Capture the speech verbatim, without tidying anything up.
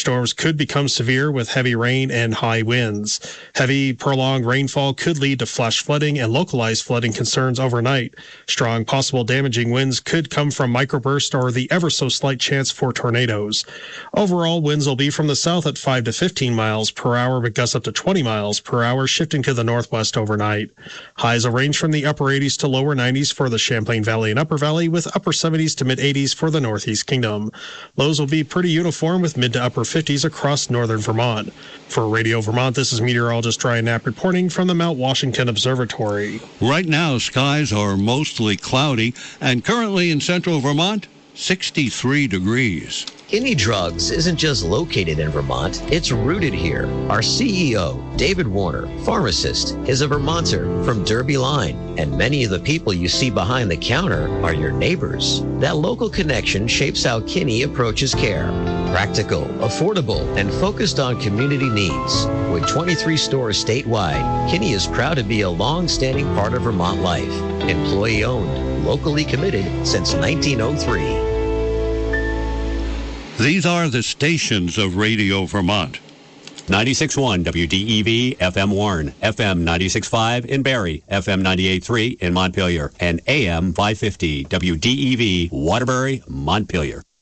thunderstorms could become severe with heavy rain and high winds. Heavy, prolonged rainfall could lead to flash flooding and localized flooding concerns overnight. Strong, possible damaging winds could come from microburst or the ever so slight chance for tornadoes. Overall, winds will be from the south at five to fifteen miles per hour, but gusts up to twenty miles per hour, shifting to the northwest overnight. Highs will range from the upper eighties to lower nineties for the Champlain Valley and Upper Valley, with upper seventies to mid eighties for the Northeast Kingdom. Lows will be pretty uniform with mid to upper fifties across northern Vermont. For Radio Vermont, this is meteorologist Ryan Knapp reporting from the Mount Washington Observatory. Right now, skies are mostly cloudy, and currently in central Vermont, sixty-three degrees. Kinney Drugs isn't just located in Vermont, it's rooted here. Our C E O, David Warner, pharmacist, is a Vermonter from Derby Line, and many of the people you see behind the counter are your neighbors. That local connection shapes how Kinney approaches care. Practical, affordable, and focused on community needs. With twenty-three stores statewide, Kinney is proud to be a long-standing part of Vermont life. Employee-owned, locally committed since nineteen oh three. These are the stations of Radio Vermont. ninety-six point one W D E V F M Warren, F M ninety-six point five in Barrie, F M ninety-eight point three in Montpelier, and A M five fifty W D E V Waterbury, Montpelier.